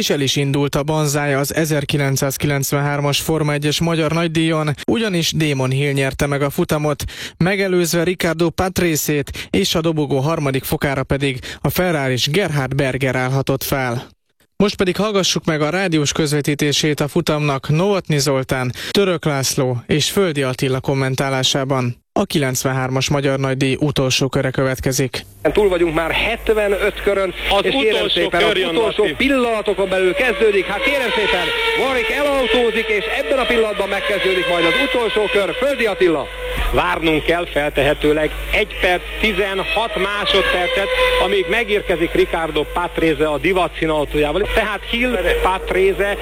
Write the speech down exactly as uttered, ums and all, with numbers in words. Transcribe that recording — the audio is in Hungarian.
és el is indult a Banzai az ezerkilencszázkilencvenhármas Forma egyes magyar nagydíjon, ugyanis Damon Hill nyerte meg a futamot, megelőzve Riccardo Patrese-t, és a dobogó harmadik fokára pedig a Ferraris Gerhard Berger állhatott fel. Most pedig hallgassuk meg a rádiós közvetítését a futamnak Novotny Zoltán, Török László és Földi Attila kommentálásában. A kilencvenhármas magyar nagydíj utolsó köre következik. Túl vagyunk már hetvenöt körön, az és kérem szépen, az utolsó pillanatokon belül kezdődik. Hát kérem szépen, Warwick elautózik, és ebben a pillanatban megkezdődik majd az utolsó kör. Földi Attila. Várnunk kell feltehetőleg egy perc tizenhat másodpercet, amíg megérkezik Riccardo Patrese a divatszínautójával. Tehát Hill, Patrese